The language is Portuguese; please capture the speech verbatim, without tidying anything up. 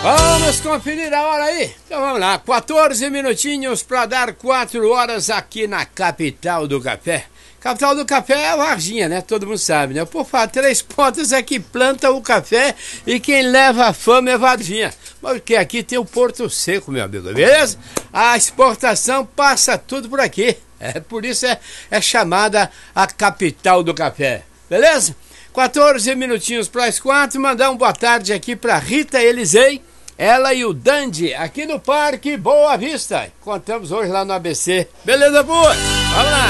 Vamos conferir a hora aí? Então vamos lá, quatorze minutinhos para dar quatro horas aqui na capital do café. Capital do café é Varginha, né? Todo mundo sabe, né? Por falar, Três Pontas é que planta o café e quem leva a fama é Varginha. Porque aqui tem o Porto Seco, meu amigo, beleza? A exportação passa tudo por aqui. É, por isso é, é chamada a capital do café, beleza? quatorze minutinhos para as quatro, mandar um boa tarde aqui para Rita Elisei, ela e o Dandy, aqui no Parque Boa Vista. Contamos hoje lá no A B C. Beleza, boa? Vamos lá!